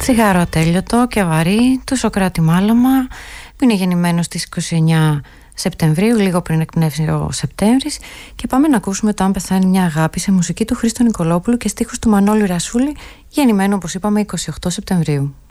Τσιγάρο ατέλειωτο και βαρύ του Σωκράτη Μάλαμα, που είναι γεννημένος στις 29 Σεπτεμβρίου, λίγο πριν εκπνεύσει ο Σεπτέμβρης, και πάμε να ακούσουμε το «Αν πεθάνει μια αγάπη» σε μουσική του Χρήστο Νικολόπουλου και στίχους του Μανώλη Ρασούλη, γεννημένο όπως είπαμε 28 Σεπτεμβρίου.